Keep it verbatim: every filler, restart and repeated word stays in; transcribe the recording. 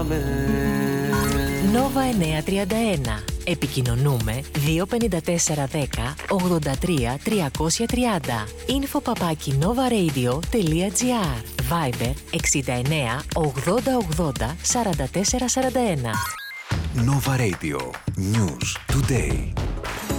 Νόβα εννιακόσια τριάντα ένα. Επικοινωνούμε δύο πέντε τέσσερα ένα μηδέν ογδόντα τρία τριακόσια τριάντα. Info παπάκι novaradio.gr. Viber εξήντα εννέα ογδόντα ογδόντα σαράντα τέσσερα σαράντα ένα. Nova Radio. News Today.